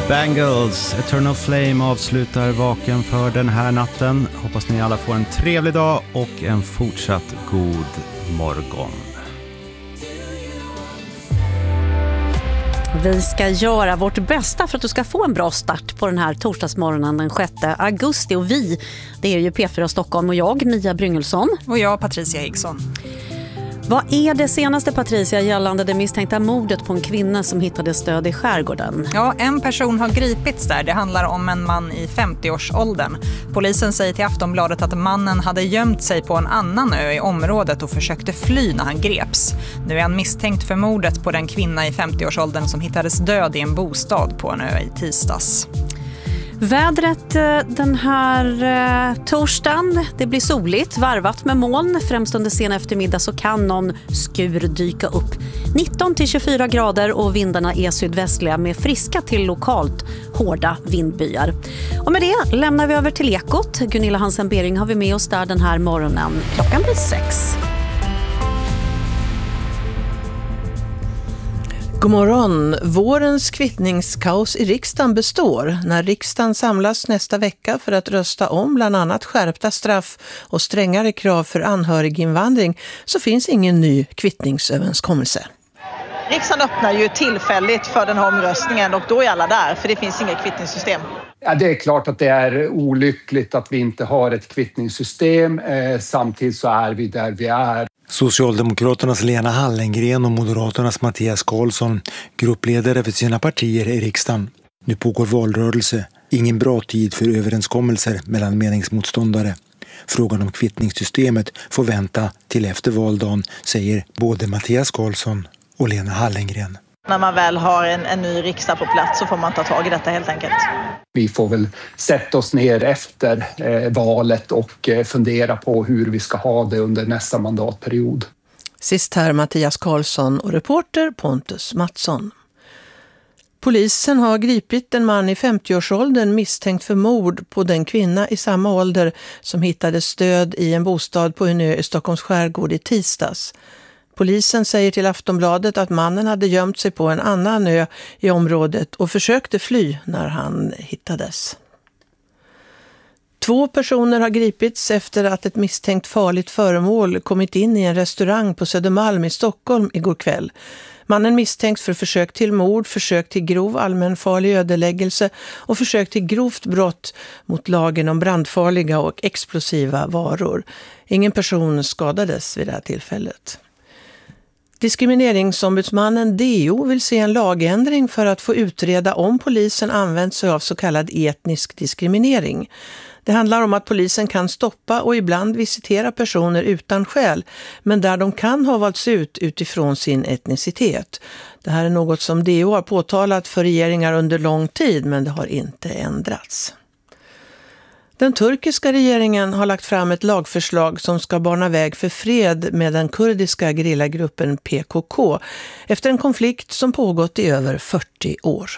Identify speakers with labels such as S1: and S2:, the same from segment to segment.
S1: Bangles, Eternal Flame avslutar Vaken för den här natten. Hoppas ni alla får en trevlig dag och en fortsatt god morgon.
S2: Vi ska göra vårt bästa för att du ska få en bra start på den här torsdagsmorgonen den 6 augusti. Och vi, det är ju P4 Stockholm och jag, Mia Bryngelsson.
S3: Och jag, Patricia Hickson.
S2: Vad är det senaste, Patricia, gällande det misstänkta mordet på en kvinna som hittades död i skärgården?
S3: Ja, en person har gripits där. Det handlar om en man i 50-årsåldern. Polisen säger till Aftonbladet att mannen hade gömt sig på en annan ö i området och försökte fly när han greps. Nu är han misstänkt för mordet på den kvinna i 50-årsåldern som hittades död i en bostad på en ö i tisdags.
S2: Vädret den här torsdagen, det blir soligt, varvat med moln. Främst under sen eftermiddag så kan någon skur dyka upp. 19-24 grader och vindarna är sydvästliga med friska till lokalt hårda vindbyar. Och med det lämnar vi över till Ekot. Gunilla Hansen-Bering har vi med oss där den här morgonen. Klockan blir 6.
S4: God morgon. Vårens kvittningskaos i riksdagen består. När riksdagen samlas nästa vecka för att rösta om bland annat skärpta straff och strängare krav för anhöriginvandring så finns ingen ny kvittningsöverenskommelse.
S5: Riksdagen öppnar ju tillfälligt för den här omröstningen och då är alla där för det finns inget kvittningssystem.
S6: Ja, det är klart att det är olyckligt att vi inte har ett kvittningssystem. Samtidigt så är vi där vi är.
S7: Socialdemokraternas Lena Hallengren och Moderaternas Mattias Karlsson, gruppledare för sina partier i riksdagen. Nu pågår valrörelse. Ingen bra tid för överenskommelser mellan meningsmotståndare. Frågan om kvittningssystemet får vänta till efter valdagen, säger både Mattias Karlsson och Lena Hallengren.
S5: När man väl har en ny riksdag på plats så får man ta tag i detta helt enkelt.
S6: Vi får väl sätta oss ner efter valet och fundera på hur vi ska ha det under nästa mandatperiod.
S4: Sist här Mattias Karlsson och reporter Pontus Mattsson. Polisen har gripit en man i 50-årsåldern misstänkt för mord på den kvinna i samma ålder som hittades död i en bostad på en ö i Stockholms skärgård i tisdags. Polisen säger till Aftonbladet att mannen hade gömt sig på en annan ö i området och försökte fly när han hittades. 2 personer har gripits efter att ett misstänkt farligt föremål kommit in i en restaurang på Södermalm i Stockholm igår kväll. Mannen misstänks för försök till mord, försök till grov allmänfarlig ödeläggelse och försök till grovt brott mot lagen om brandfarliga och explosiva varor. Ingen person skadades vid det här tillfället. Diskrimineringsombudsmannen DO vill se en lagändring för att få utreda om polisen använt sig av så kallad etnisk diskriminering. Det handlar om att polisen kan stoppa och ibland visitera personer utan skäl, men där de kan ha valts ut utifrån sin etnicitet. Det här är något som DO har påtalat för regeringar under lång tid, men det har inte ändrats. Den turkiska regeringen har lagt fram ett lagförslag som ska bana väg för fred med den kurdiska gerillagruppen PKK efter en konflikt som pågått i över 40 år.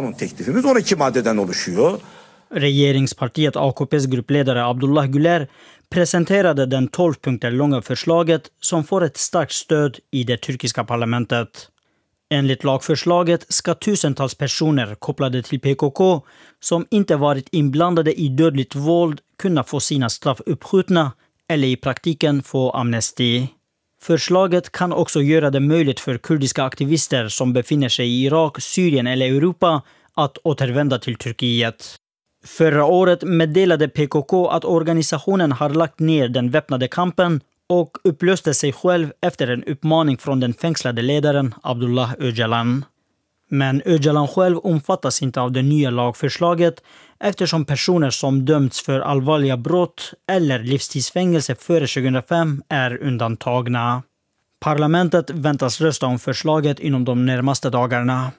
S8: Regeringspartiet AKP:s gruppledare Abdullah Güler presenterade den 12 punkter långa förslaget som får ett starkt stöd i det turkiska parlamentet. Enligt lagförslaget ska tusentals personer kopplade till PKK som inte varit inblandade i dödligt våld kunna få sina straff uppskjutna eller i praktiken få amnesti. Förslaget kan också göra det möjligt för kurdiska aktivister som befinner sig i Irak, Syrien eller Europa att återvända till Turkiet. Förra året meddelade PKK att organisationen har lagt ner den väpnade kampen och upplöste sig själv efter en uppmaning från den fängslade ledaren Abdullah Öcalan. Men Öcalan själv omfattas inte av det nya lagförslaget eftersom personer som dömts för allvarliga brott eller livstidsfängelse före 2005 är undantagna. Parlamentet väntas rösta om förslaget inom de närmaste dagarna.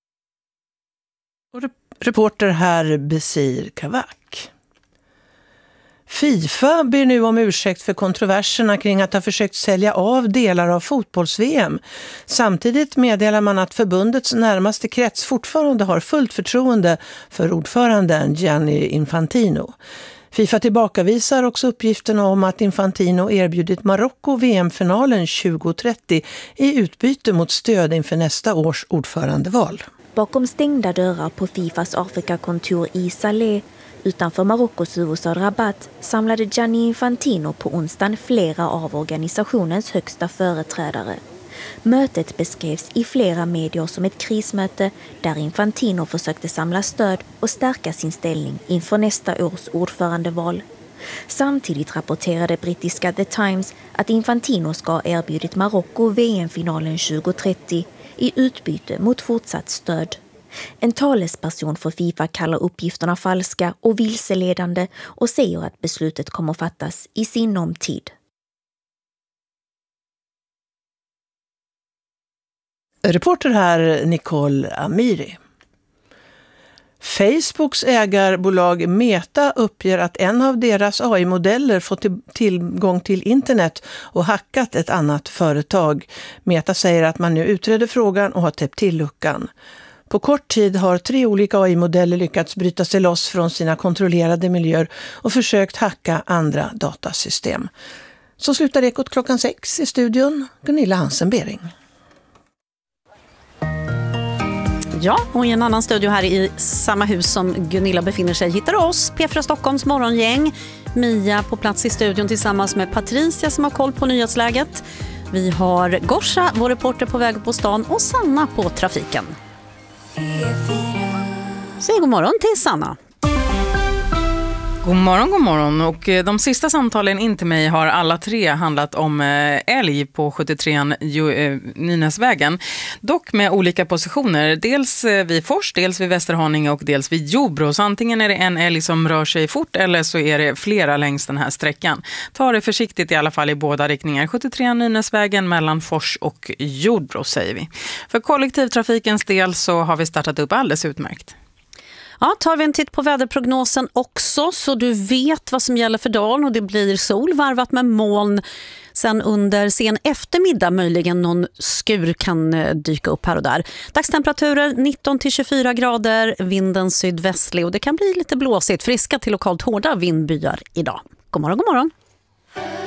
S4: Reporter här Besir Kavak. FIFA ber nu om ursäkt för kontroverserna kring att ha försökt sälja av delar av fotbolls-VM. Samtidigt meddelar man att förbundets närmaste krets fortfarande har fullt förtroende för ordföranden Gianni Infantino. FIFA tillbakavisar också uppgifterna om att Infantino erbjudit Marocko VM-finalen 2030 i utbyte mot stöd inför nästa års ordförandeval.
S9: Bakom stängda dörrar på Fifas Afrikakontor i Salé utanför Marockos huvudstad Rabat samlade Gianni Infantino på onsdagen flera av organisationens högsta företrädare. Mötet beskrevs i flera medier som ett krismöte där Infantino försökte samla stöd och stärka sin ställning inför nästa års ordförandeval. Samtidigt rapporterade brittiska The Times att Infantino ska ha erbjudit Marocko VM-finalen 2030 i utbyte mot fortsatt stöd. En talesperson för FIFA kallar uppgifterna falska och vilseledande och säger att beslutet kommer fattas i sinom tid.
S4: Reporter här Nicole Amiri. Facebooks ägarbolag Meta uppger att en av deras AI-modeller fått tillgång till internet och hackat ett annat företag. Meta säger att man nu utreder frågan och har täppt till luckan. På kort tid har 3 olika AI-modeller lyckats bryta sig loss från sina kontrollerade miljöer och försökt hacka andra datasystem. Så slutar Ekot klockan 6 i studion. Gunilla Hansen-Bering.
S2: Ja, och i en annan studio här i samma hus som Gunilla befinner sig hittar oss, P4 Stockholms morgongäng. Mia på plats i studion tillsammans med Patricia som har koll på nyhetsläget. Vi har Gorsa, vår reporter på väg på stan, och Sanna på trafiken. Säg god morgon till Sanna.
S10: God morgon. Och de sista samtalen in till mig har alla 3 handlat om älg på 73an Nynäsvägen. Dock med olika positioner. Dels vid Fors, dels vid Västerhaninge och dels vid Jordbro. Så antingen är det en älg som rör sig fort eller så är det flera längs den här sträckan. Ta det försiktigt i alla fall i båda riktningar. 73an Nynäsvägen mellan Fors och Jordbro säger vi. För kollektivtrafikens del så har vi startat upp alldeles utmärkt.
S2: Ja, tar vi en titt på väderprognosen också så du vet vad som gäller för dagen, och det blir sol varvat med moln. Sen under sen eftermiddag möjligen någon skur kan dyka upp här och där. Dagstemperaturer 19-24 grader, vinden sydvästlig och det kan bli lite blåsigt, friska till lokalt hårda vindbyar idag. God morgon.